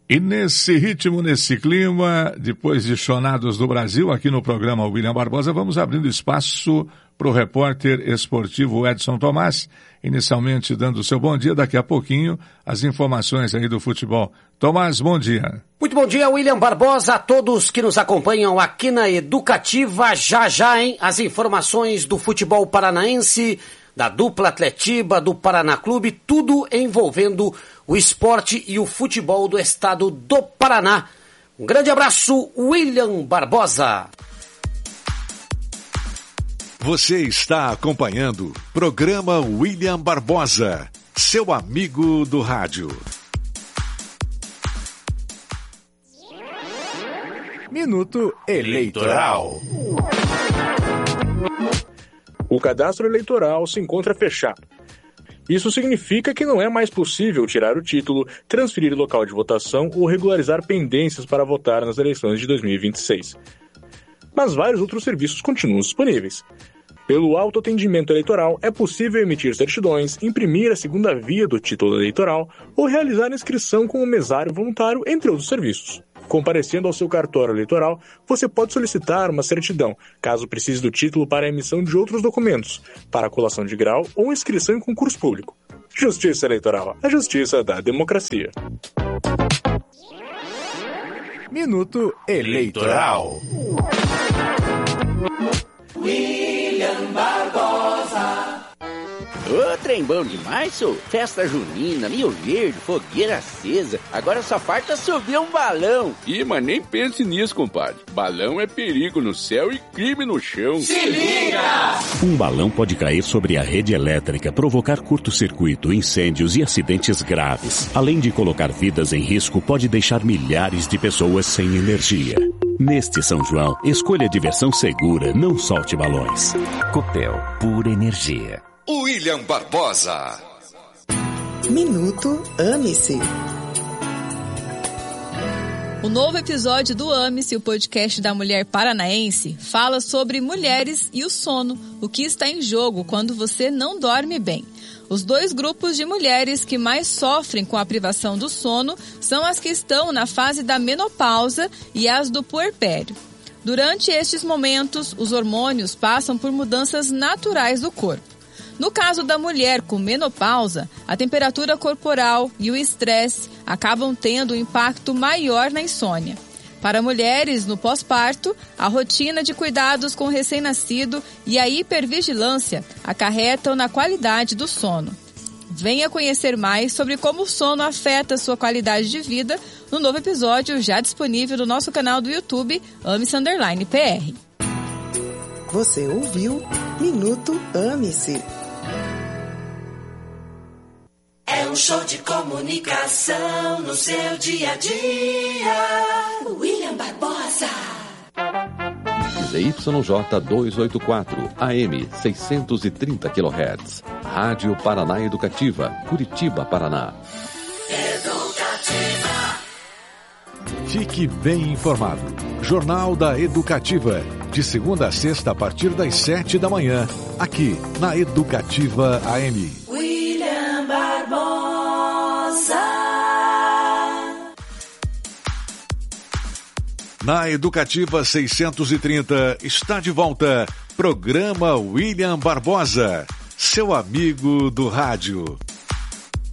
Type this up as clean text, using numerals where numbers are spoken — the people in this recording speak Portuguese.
E nesse ritmo, nesse clima, depois de Chonados do Brasil, aqui no programa William Barbosa, vamos abrindo espaço para o repórter esportivo Edson Tomás, inicialmente dando o seu bom dia, daqui a pouquinho as informações aí do futebol. Tomás, bom dia. Muito bom dia, William Barbosa, a todos que nos acompanham aqui na Educativa. Já, hein, as informações do futebol paranaense, da dupla Atletiba, do Paraná Clube, tudo envolvendo o esporte e o futebol do estado do Paraná. Um grande abraço, William Barbosa. Você está acompanhando o programa William Barbosa, seu amigo do rádio. Minuto Eleitoral. O cadastro eleitoral se encontra fechado. Isso significa que não é mais possível tirar o título, transferir o local de votação ou regularizar pendências para votar nas eleições de 2026. Mas vários outros serviços continuam disponíveis. Pelo autoatendimento eleitoral, é possível emitir certidões, imprimir a segunda via do título eleitoral ou realizar inscrição com o mesário voluntário, entre outros serviços. Comparecendo ao seu cartório eleitoral, você pode solicitar uma certidão, caso precise do título para a emissão de outros documentos, para a colação de grau ou inscrição em concurso público. Justiça Eleitoral, a justiça da democracia. Minuto Eleitoral. William Barbosa. Ô, trem bom demais, sou. Festa junina, Rio Verde, fogueira acesa. Agora só falta subir um balão. Ih, mas nem pense nisso, compadre. Balão é perigo no céu e crime no chão. Se liga! Um balão pode cair sobre a rede elétrica, provocar curto-circuito, incêndios e acidentes graves. Além de colocar vidas em risco, pode deixar milhares de pessoas sem energia. Neste São João, escolha diversão segura, não solte balões. Copel, pura energia. William Barbosa. Minuto Ame-se. O novo episódio do Ame-se, o podcast da mulher paranaense, fala sobre mulheres e o sono, o que está em jogo quando você não dorme bem. Os dois grupos de mulheres que mais sofrem com a privação do sono são as que estão na fase da menopausa e as do puerpério. Durante estes momentos, os hormônios passam por mudanças naturais do corpo. No caso da mulher com menopausa, a temperatura corporal e o estresse acabam tendo um impacto maior na insônia. Para mulheres no pós-parto, a rotina de cuidados com o recém-nascido e a hipervigilância acarretam na qualidade do sono. Venha conhecer mais sobre como o sono afeta a sua qualidade de vida no novo episódio já disponível no nosso canal do YouTube, Ame-se_PR. Você ouviu Minuto Ame-se. É um show de comunicação no seu dia a dia. William Barbosa. ZYJ 284, AM 630 kHz. Rádio Paraná Educativa, Curitiba, Paraná. Educativa. Fique bem informado. Jornal da Educativa. De segunda a sexta, a partir das 7 da manhã. Aqui, na Educativa AM. William Barbosa. Na Educativa 630, está de volta. Programa William Barbosa. Seu amigo do rádio.